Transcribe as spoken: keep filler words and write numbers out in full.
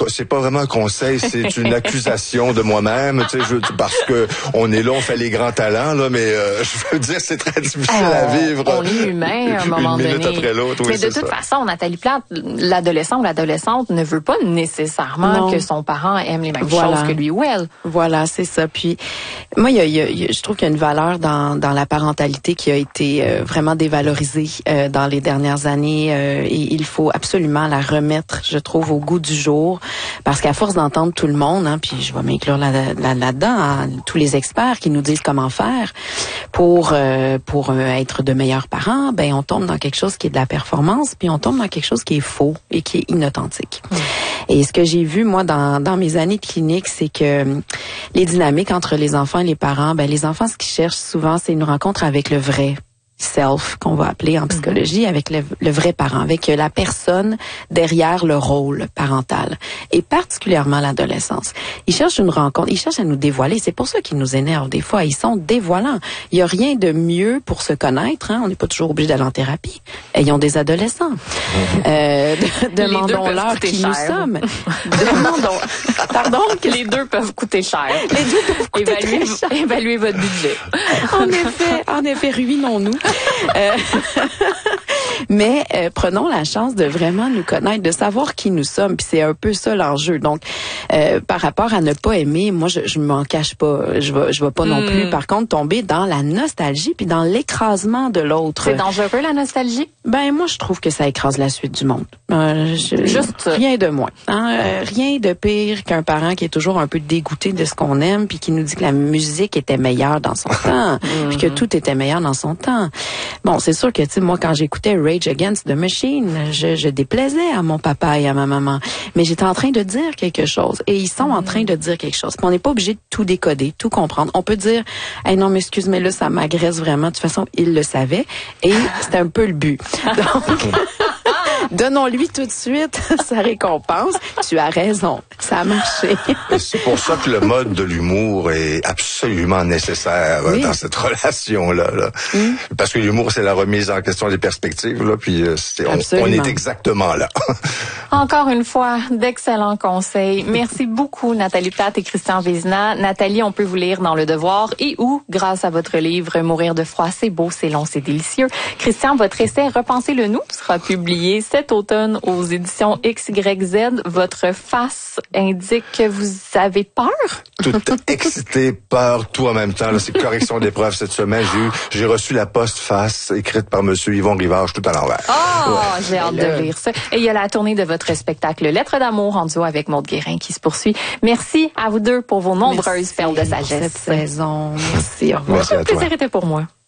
c'est pas vraiment un conseil, c'est une accusation de moi-même, tu sais, je, parce que on est là, on fait les grands talents, là, mais euh, je veux dire, c'est très difficile à vivre. On est humain à un moment une donné. minute après l'autre, oui, mais de toute ça. façon, Nathalie Plante, l'adolescent ou l'adolescente ne veut pas nécessairement non. que son parent aime les mêmes voilà. choses que lui ou elle. Voilà, c'est ça. Puis moi, il y a, il y a, il y a, je trouve qu'il y a une valeur dans, dans la parentalité qui a été euh, vraiment dévalorisée euh, dans les dernières années euh, et il faut absolument la remettre, je trouve, au goût du jour, parce qu'à force d'entendre tout le monde, hein, puis je vais m'inclure là, là, là-dedans, hein, tous les experts qui nous disent comment faire pour euh, pour euh, être de meilleurs parents, ben on tombe dans quelque chose qui est de la performance, puis on tombe dans quelque chose qui est faux et qui est inauthentique. Mmh. Et ce que j'ai vu moi dans dans mes années de clinique, c'est que les dynamiques entre les enfants et les parents, ben les enfants, ce qu'ils cherchent souvent, c'est une rencontre avec le vrai self, qu'on va appeler en psychologie, avec le, le vrai parent, avec la personne derrière le rôle parental, et particulièrement l'adolescence. Ils cherchent une rencontre, ils cherchent à nous dévoiler. C'est pour ça qu'ils nous énervent des fois. Ils sont dévoilants. Il y a rien de mieux pour se connaître. Hein? On n'est pas toujours obligé d'aller en thérapie. Ayons des adolescents. Euh, demandons-leur qui nous sommes. Demandons. Pardon? Les deux peuvent coûter cher. Les deux peuvent coûter évaluez, très cher. Évaluez votre budget. En effet, en effet, ruinons-nous. Euh, mais euh, prenons la chance de vraiment nous connaître, de savoir qui nous sommes, puis c'est un peu ça l'enjeu. Donc, euh, par rapport à ne pas aimer, moi, je, je m'en cache pas, je vais, je vais pas mm. non plus, par contre, tomber dans la nostalgie puis dans l'écrasement de l'autre. C'est dangereux, la nostalgie? Ben, moi, je trouve que ça écrase la suite du monde. Euh, je, Juste rien de moins. Hein? Euh, rien de pire qu'un parent qui est toujours un peu dégoûté de ce qu'on aime puis qui nous dit que la musique était meilleure dans son temps, puis que tout était meilleur dans son temps. Bon, c'est sûr que, tu sais, moi, quand j'écoutais Rage Against the Machine, je, je déplaisais à mon papa et à ma maman. Mais j'étais en train de dire quelque chose. Et ils sont mm. en train de dire quelque chose. Puis on n'est pas obligé de tout décoder, tout comprendre. On peut dire, hey, non, mais excuse, mais là, ça m'agresse vraiment. De toute façon, il le savait. Et c'était un peu le but. Donc, donnons-lui tout de suite sa récompense. Tu as raison. Ça a marché. C'est pour ça que le mode de l'humour est absolument nécessaire oui. dans cette relation-là. Là. Mm. Parce que l'humour, c'est la remise en question des perspectives. Là, puis c'est, on, on est exactement là. Encore une fois, d'excellents conseils. Merci beaucoup, Nathalie Plante et Christian Vézina. Nathalie, on peut vous lire dans Le Devoir et ou, grâce à votre livre « Mourir de froid, c'est beau, c'est long, c'est délicieux ». Christian, votre essai « Repensez-le nous » sera publié cet automne aux éditions X Y Z. Votre face indique que vous avez peur? Tout excité, peur, tout en même temps. Là, c'est correction d'épreuve cette semaine. J'ai eu, j'ai reçu la post-face écrite par Monsieur Yvon Rivage tout à l'envers. Oh, ouais. J'ai hâte de lire ça. Et il y a la tournée de votre spectacle Lettres d'amour en duo avec Maude Guérin qui se poursuit. Merci à vous deux pour vos nombreuses Merci perles de sagesse. Cette saison. Merci. Au revoir. Merci à toi. Le plaisir était pour moi.